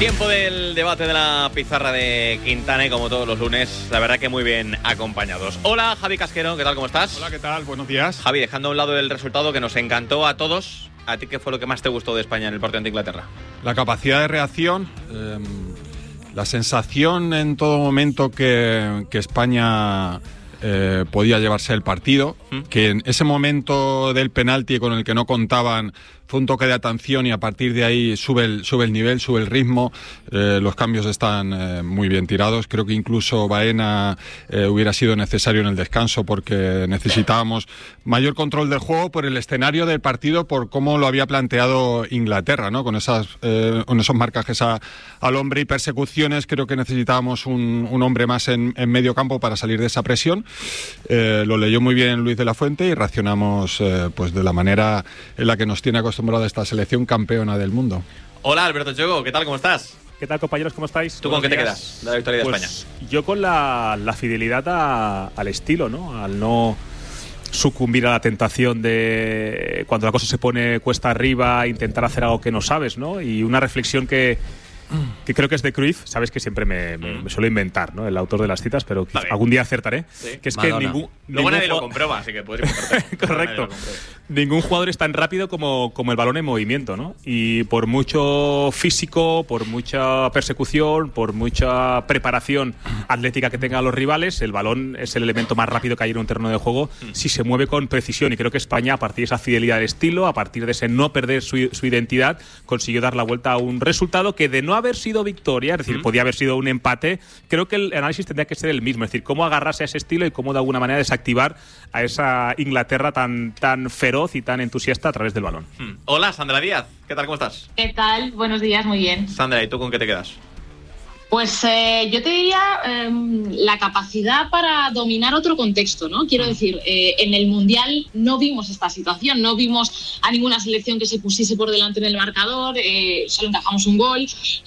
Tiempo del debate de la pizarra de Quintana y como todos los lunes, la verdad que muy bien acompañados. Hola, Javi Casquero, ¿qué tal? ¿Cómo estás? Hola, ¿qué tal? Buenos días. Javi, dejando a un lado el resultado que nos encantó a todos, ¿a ti qué fue lo que más te gustó de España en el partido ante Inglaterra? La capacidad de reacción, la sensación en todo momento que España podía llevarse el partido, que en ese momento del penalti con el que no contaban fue un toque de atención y a partir de ahí sube el nivel, sube el ritmo, los cambios están muy bien tirados. Creo que incluso Baena hubiera sido necesario en el descanso porque necesitábamos mayor control del juego por el escenario del partido, por cómo lo había planteado Inglaterra, ¿no? Con esos marcajes al hombre y persecuciones. Creo que necesitábamos un hombre más en medio campo para salir de esa presión. Lo leyó muy bien Luis de la Fuente y reaccionamos pues de la manera en la que nos tiene acostumbrado esta selección campeona del mundo. Hola, Alberto Chogo, ¿qué tal? ¿Cómo estás? ¿Qué tal, compañeros? ¿Cómo estáis? ¿Tú con qué te quedas de la victoria de España? Yo con la fidelidad al estilo, ¿no? Al no sucumbir a la tentación de cuando la cosa se pone cuesta arriba, intentar hacer algo que no sabes, ¿no? Y una reflexión que creo que es de Cruyff, sabes que siempre me suelo inventar, ¿no? El autor de las citas, pero algún día acertaré. Sí. Que es Madonna. Que luego nadie lo comprueba, así que puedes inventarte. Correcto. Ningún jugador es tan rápido como el balón en movimiento, ¿no? Y por mucho físico, por mucha persecución, por mucha preparación atlética que tengan los rivales, el balón es el elemento más rápido que hay en un terreno de juego si se mueve con precisión. Y creo que España, a partir de esa fidelidad del estilo, a partir de ese no perder su identidad, consiguió dar la vuelta a un resultado que, de no haber sido victoria, es decir, podía haber sido un empate, creo que el análisis tendría que ser el mismo, es decir, cómo agarrarse a ese estilo y cómo de alguna manera desactivar a esa Inglaterra tan feroz y tan entusiasta a través del balón. Hola, Sandra Díaz, ¿qué tal? ¿Cómo estás? ¿Qué tal? Buenos días, muy bien. Sandra, ¿y tú con qué te quedas? Pues yo te diría la capacidad para dominar otro contexto, ¿no? Quiero decir, en el Mundial no vimos esta situación, no vimos a ninguna selección que se pusiese por delante en el marcador, solo encajamos un gol,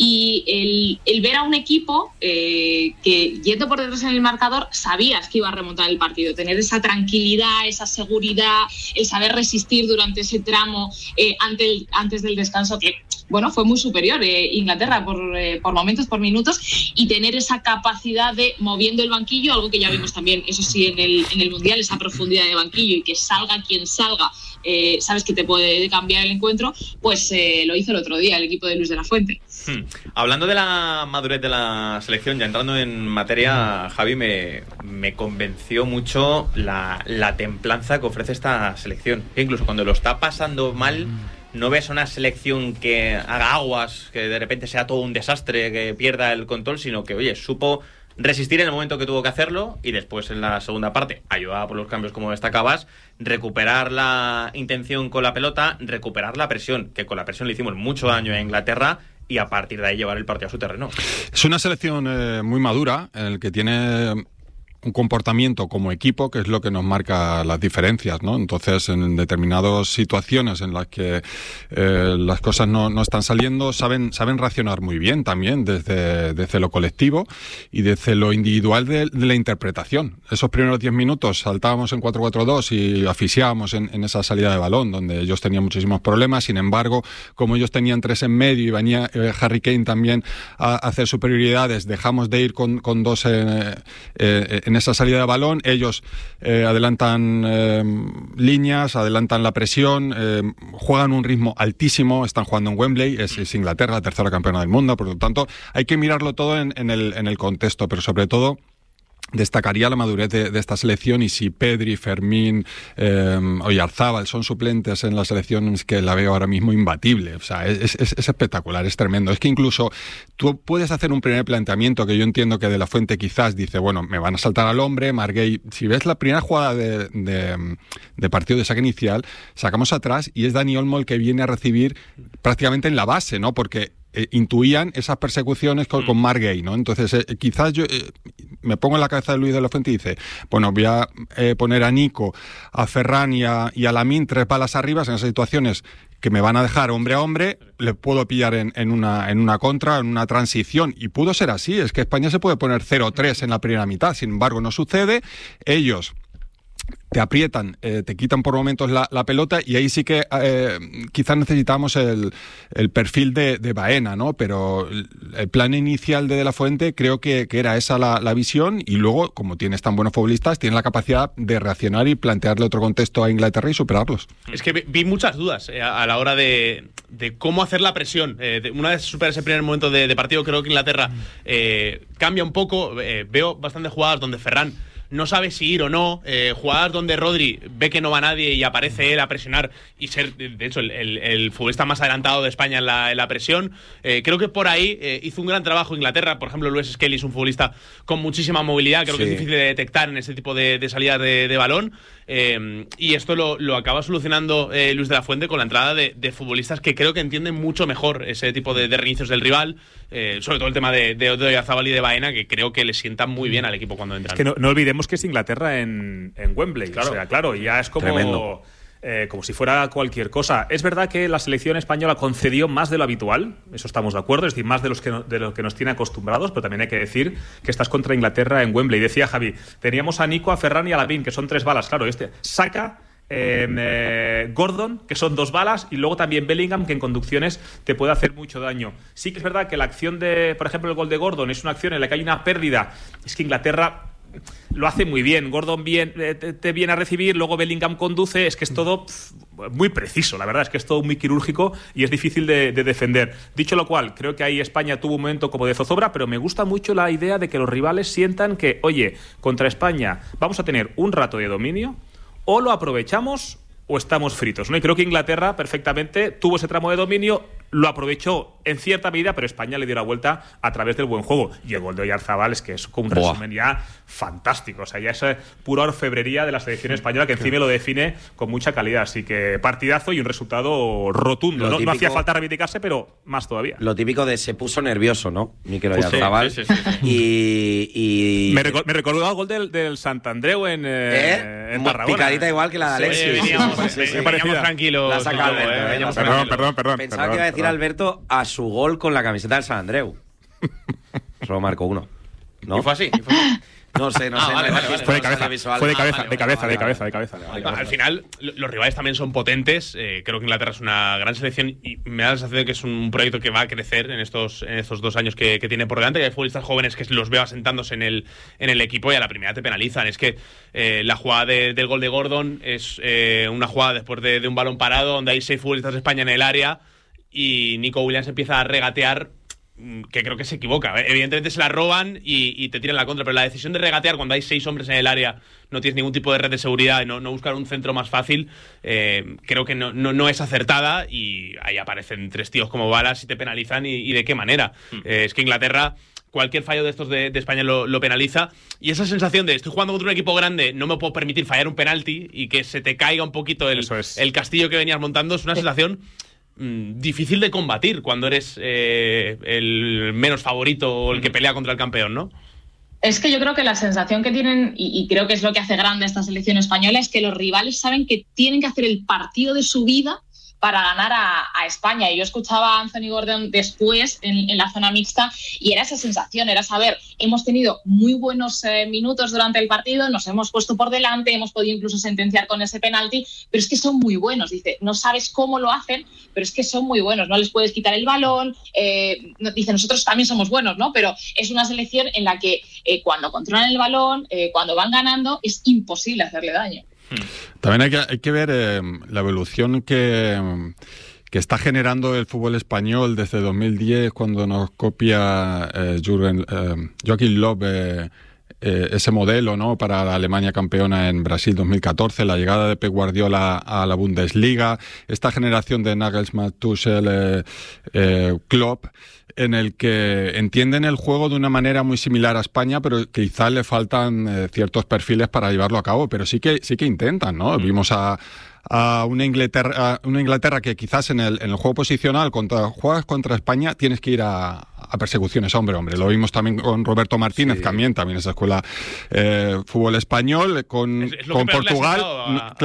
y el ver a un equipo que yendo por detrás en el marcador sabías que iba a remontar el partido, tener tranquilidad, esa seguridad, el saber resistir durante ese tramo antes del descanso, que bueno, fue muy superior Inglaterra por momentos, por minutos, y tener esa capacidad de, moviendo el banquillo, algo que ya vimos también, eso sí, en el Mundial, esa profundidad de banquillo y que salga quien salga, sabes que te puede cambiar el encuentro, pues lo hizo el otro día el equipo de Luis de la Fuente. Hablando de la madurez de la selección, ya entrando en materia, Javi, me convenció mucho la templanza que ofrece esta selección. Incluso cuando lo está pasando mal, no ves una selección que haga aguas, que de repente sea todo un desastre, que pierda el control, sino que, oye, supo resistir en el momento que tuvo que hacerlo y después en la segunda parte, ayudada por los cambios como destacabas, recuperar la intención con la pelota, recuperar la presión, que con la presión le hicimos mucho daño a Inglaterra, y a partir de ahí llevar el partido a su terreno. Es una selección muy madura, en el que tiene un comportamiento como equipo que es lo que nos marca las diferencias, ¿no? Entonces, en determinadas situaciones en las que las cosas no están saliendo, saben reaccionar muy bien también desde lo colectivo y desde lo individual de la interpretación. Esos primeros 10 minutos saltábamos en 4-4-2 y asfixiábamos en esa salida de balón donde ellos tenían muchísimos problemas. Sin embargo, como ellos tenían 3 en medio y venía Harry Kane también a hacer superioridades, dejamos de ir con 2 en esa salida de balón. Ellos adelantan líneas, adelantan la presión, juegan un ritmo altísimo, están jugando en Wembley, es Inglaterra, la tercera campeona del mundo, por lo tanto hay que mirarlo todo en el contexto, pero sobre todo destacaría la madurez de esta selección, y si Pedri, Fermín, Oyarzábal son suplentes en la selección, es que la veo ahora mismo imbatible. O sea, es espectacular, es tremendo. Es que incluso tú puedes hacer un primer planteamiento que yo entiendo que de la Fuente quizás dice, bueno, me van a saltar al hombre, Marguerite. Si ves la primera jugada de partido de saque inicial, sacamos atrás y es Dani Olmo el que viene a recibir prácticamente en la base, ¿no? Porque intuían esas persecuciones con Marguerite, ¿no? Entonces, quizás yo me pongo en la cabeza de Luis de la Fuente y dice, bueno, voy a poner a Nico, a Ferran y a Lamine 3 balas arriba en esas situaciones que me van a dejar hombre a hombre, le puedo pillar en una contra, en una transición, y pudo ser así. Es que España se puede poner 0-3 en la primera mitad, sin embargo no sucede. Ellos te aprietan, te quitan por momentos la pelota, y ahí sí que quizás necesitamos el perfil de Baena, ¿no? Pero el plan inicial de la Fuente creo que era esa la visión, y luego, como tienes tan buenos futbolistas, tienes la capacidad de reaccionar y plantearle otro contexto a Inglaterra y superarlos. Es que vi muchas dudas a la hora de cómo hacer la presión. Una vez superas ese primer momento de partido, creo que Inglaterra cambia un poco. Veo bastantes jugadas donde Ferran no sabe si ir o no, jugadas donde Rodri ve que no va nadie y aparece él a presionar y ser, de hecho, el futbolista más adelantado de España en la presión. Creo que por ahí hizo un gran trabajo Inglaterra. Por ejemplo, Lewis Skelly es un futbolista con muchísima movilidad, creo que es difícil de detectar en ese tipo de salidas de balón. Y esto lo acaba solucionando Luis de la Fuente con la entrada de futbolistas que creo que entienden mucho mejor ese tipo de reinicios del rival, sobre todo el tema de Oyarzabal y de Baena, que creo que le sientan muy bien al equipo cuando entran. Es que no olvidemos que es Inglaterra en Wembley. Claro. O sea, claro, ya es como si fuera cualquier cosa. Es verdad que la selección española concedió más de lo habitual, eso estamos de acuerdo, es decir, más de lo que nos tiene acostumbrados, pero también hay que decir que estás contra Inglaterra en Wembley. Decía Javi, teníamos a Nico, a Ferran y a Lavín, que son 3 balas. Claro, Saka, Gordon, que son 2 balas, y luego también Bellingham, que en conducciones te puede hacer mucho daño. Sí que es verdad que la acción por ejemplo, el gol de Gordon es una acción en la que hay una pérdida. Es que Inglaterra lo hace muy bien. Gordon te viene a recibir, luego Bellingham conduce. Es que es todo muy preciso, la verdad es que es todo muy quirúrgico y es difícil de defender. Dicho lo cual, creo que ahí España tuvo un momento como de zozobra, pero me gusta mucho la idea de que los rivales sientan que, oye, contra España vamos a tener un rato de dominio, o lo aprovechamos o estamos fritos, ¿no? Y creo que Inglaterra perfectamente tuvo ese tramo de dominio, lo aprovechó en cierta medida, pero España le dio la vuelta a través del buen juego. Y el gol de Oyarzabal es que es como un resumen ya fantástico. O sea, ya es pura orfebrería de la selección española, que encima lo define con mucha calidad. Así que partidazo y un resultado rotundo. No hacía falta reivindicarse, pero más todavía. Lo típico de se puso nervioso, ¿no? Mikel Oyarzabal. Sí. Y me recordó el gol del Santandreu en Tarragona. Picadita igual que la de Alexis. Veníamos tranquilos. La saca Alberto, Perdón. Pensaba que iba a decir Alberto a su gol con la camiseta del San Andreu. Solo marcó uno, ¿no? ¿Y fue así? No sé. Vale. Fue de cabeza. Al final, los rivales también son potentes. Creo que Inglaterra es una gran selección y me da la sensación de que es un proyecto que va a crecer en estos 2 años que tiene por delante. Que hay futbolistas jóvenes que los veo asentándose en el equipo y a la primera te penalizan. Es que la jugada del gol de Gordon es una jugada después de un balón parado donde hay 6 futbolistas de España en el área y Nico Williams empieza a regatear, que creo que se equivoca. Evidentemente se la roban y te tiran la contra, pero la decisión de regatear cuando hay 6 hombres en el área, no tienes ningún tipo de red de seguridad y no buscar un centro más fácil, creo que no es acertada, y ahí aparecen 3 tíos como balas y te penalizan, y de qué manera. Es que Inglaterra, cualquier fallo de estos de España lo penaliza, y esa sensación de estoy jugando contra un equipo grande, no me puedo permitir fallar un penalti y que se te caiga un poquito el castillo que venías montando, es una sensación difícil de combatir cuando eres el menos favorito o el que pelea contra el campeón, ¿no? Es que yo creo que la sensación que tienen, y creo que es lo que hace grande esta selección española, es que los rivales saben que tienen que hacer el partido de su vida para ganar a España. Y yo escuchaba a Anthony Gordon después en la zona mixta y era esa sensación, era saber, hemos tenido muy buenos minutos durante el partido, nos hemos puesto por delante, hemos podido incluso sentenciar con ese penalti, pero es que son muy buenos. Dice, no sabes cómo lo hacen, pero es que son muy buenos, no les puedes quitar el balón. Dice, nosotros también somos buenos, ¿no? Pero es una selección en la que cuando controlan el balón, cuando van ganando, es imposible hacerle daño. También hay que ver la evolución que está generando el fútbol español desde 2010, cuando nos copia Joachim Löw ese modelo, ¿no?, para la Alemania campeona en Brasil 2014, la llegada de Pep Guardiola a la Bundesliga, esta generación de Nagelsmann, Tuchel, Klopp, en el que entienden el juego de una manera muy similar a España, pero quizás le faltan ciertos perfiles para llevarlo a cabo, pero sí que intentan, ¿no? Vimos a una Inglaterra que quizás en el juego posicional, juegas contra España, tienes que ir a persecuciones hombre. Lo vimos también con Roberto Martínez, también esa escuela fútbol español, con Portugal.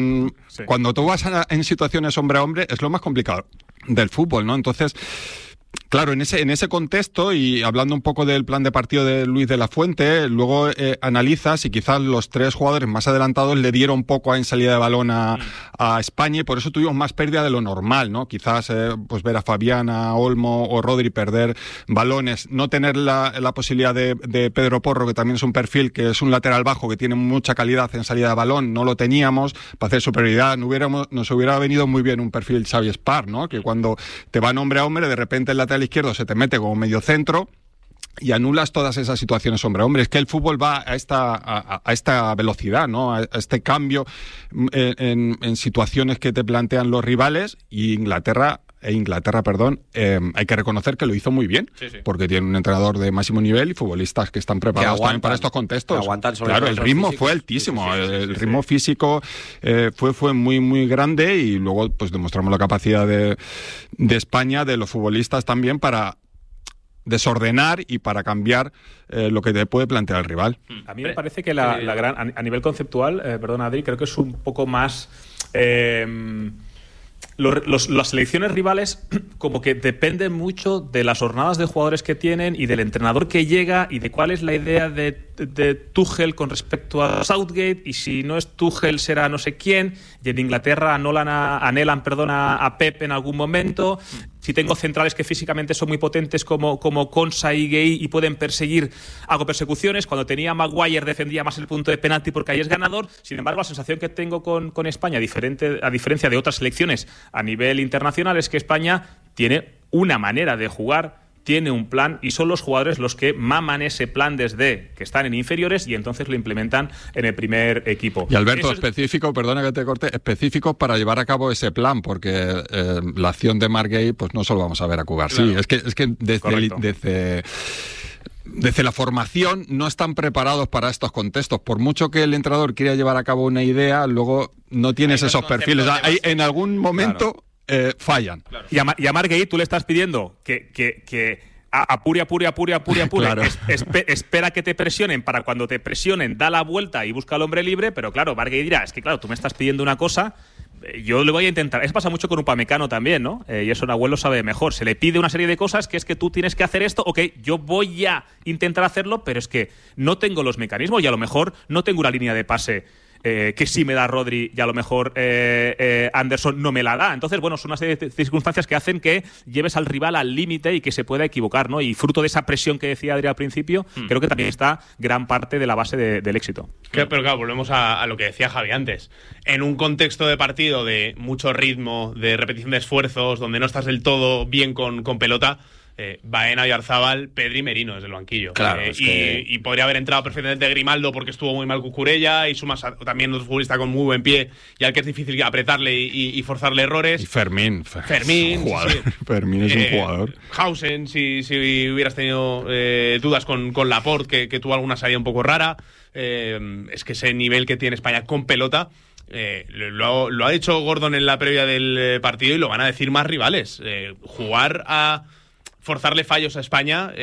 Cuando tú vas en situaciones hombre a hombre, es lo más complicado del fútbol, ¿no? Entonces, Claro, en ese contexto, y hablando un poco del plan de partido de Luis de la Fuente, luego analizas y quizás los 3 jugadores más adelantados le dieron poco en salida de balón a España, y por eso tuvimos más pérdida de lo normal, ¿no? Quizás pues ver a Fabián, a Olmo o Rodri perder balones, no tener la posibilidad de Pedro Porro, que también es un perfil, que es un lateral bajo, que tiene mucha calidad en salida de balón, no lo teníamos para hacer superioridad. Nos hubiera venido muy bien un perfil Xavi Espar, ¿no? Que cuando te van hombre a hombre, de repente el lateral izquierdo se te mete como medio centro y anulas todas esas situaciones hombre a hombre. Es que el fútbol va a esta velocidad, ¿no? A este cambio en situaciones que te plantean los rivales, y Inglaterra, hay que reconocer que lo hizo muy bien, sí. Porque tiene un entrenador de máximo nivel y futbolistas que están preparados también para estos contextos. Claro, el ritmo físicos. Fue altísimo, sí. El ritmo físico fue muy, muy grande, y luego pues demostramos la capacidad de España, de los futbolistas también, para desordenar y para cambiar lo que te puede plantear el rival. A mí me parece que la gran, a nivel conceptual, perdona Adri, creo que es un poco más... las selecciones rivales como que dependen mucho de las jornadas de jugadores que tienen y del entrenador que llega y de cuál es la idea de Tuchel con respecto a Southgate, y si no es Tuchel será no sé quién, y en Inglaterra anhelan a Pep en algún momento. Si tengo centrales que físicamente son muy potentes como Konsa y Gueye y pueden perseguir, hago persecuciones. Cuando tenía Maguire defendía más el punto de penalti porque ahí es ganador. Sin embargo, la sensación que tengo con España, a diferencia de otras selecciones a nivel internacional, es que España tiene una manera de jugar, tiene un plan, y son los jugadores los que maman ese plan desde que están en inferiores y entonces lo implementan en el primer equipo. Y Alberto, específico, perdona que te corte, específico para llevar a cabo ese plan, porque la acción de Marc Gueye pues no solo vamos a ver a Cubar. Claro. Sí, es que desde la formación no están preparados para estos contextos. Por mucho que el entrenador quiera llevar a cabo una idea, luego no tienes esos perfiles. En algún momento... Claro. Fallan. Claro. Y a Marc Gueye tú le estás pidiendo que apure. Claro. Espera que te presionen, para cuando te presionen da la vuelta y busca al hombre libre, pero claro, Marc Gueye dirá, es que claro, tú me estás pidiendo una cosa, yo le voy a intentar. Eso pasa mucho con Upamecano también, ¿no? Y eso Nahuel lo sabe mejor. Se le pide una serie de cosas que es que tú tienes que hacer esto, ok, yo voy a intentar hacerlo, pero es que no tengo los mecanismos y a lo mejor no tengo una línea de pase que sí me da Rodri y a lo mejor Anderson no me la da. Entonces, bueno, son una serie de circunstancias que hacen que lleves al rival al límite y que se pueda equivocar, ¿no? Y fruto de esa presión que decía Adri al principio, creo que también está gran parte de la base del éxito. Pero claro, volvemos a lo que decía Javi antes. En un contexto de partido de mucho ritmo, de repetición de esfuerzos, donde no estás del todo bien con pelota, Baena, Oyarzábal, Pedri, Merino desde el banquillo. Claro, y podría haber entrado perfectamente Grimaldo porque estuvo muy mal Cucurella, y sumas también otro futbolista con muy buen pie y al que es difícil apretarle y forzarle errores. Y Fermín, jugador. Sí. Fermín es un jugador. Hausen, si hubieras tenido dudas con Laporte, que tuvo alguna salida un poco rara. Es que ese nivel que tiene España con pelota, lo ha dicho Gordon en la previa del partido, y lo van a decir más rivales. Jugar a forzarle fallos a España